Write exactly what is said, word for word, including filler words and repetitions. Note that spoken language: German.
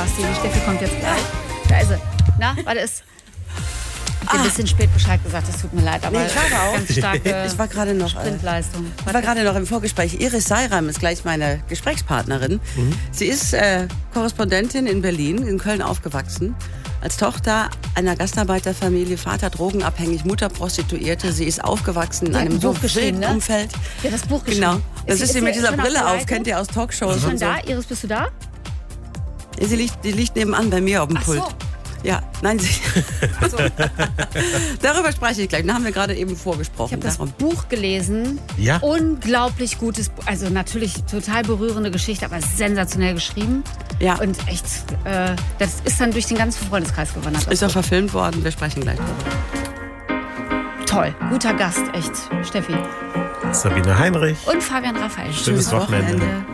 Casti. Die Steffi kommt jetzt gleich. Da ist sie. Na, warte, ist... Ich habe ein bisschen spät Bescheid gesagt, es tut mir leid, aber nee, ich war auch. ganz starke ich war gerade noch, Sprintleistung. Ich war gerade noch im Vorgespräch. Iris Seiram ist gleich meine Gesprächspartnerin. Mhm. Sie ist äh, Korrespondentin in Berlin, in Köln aufgewachsen. Als Tochter einer Gastarbeiterfamilie, Vater drogenabhängig, Mutter Prostituierte. Sie ist aufgewachsen in einem so wilden Umfeld. Ja, das Buch geschrieben. Genau. Das ist, ist sie mit dieser Brille auf, kennt ihr aus Ist Talkshows. schon und so. da? Iris, bist du da? Sie liegt, die liegt nebenan bei mir auf dem Ach Pult. so. Ja, nein, sie. So. Darüber spreche ich gleich. Da haben wir gerade eben vorgesprochen. Ich habe das Darum. Buch gelesen. Ja. Unglaublich gutes Buch. Also natürlich total berührende Geschichte, aber sensationell geschrieben. Ja. Und echt, äh, das ist dann durch den ganzen Freundeskreis gewandert. Ist auch verfilmt worden. Wir sprechen gleich drüber. Toll. Guter Gast, echt, Steffi. Sabine Heinrich. Und Fabian Raphael. Schönes Wochenende. Wochenende.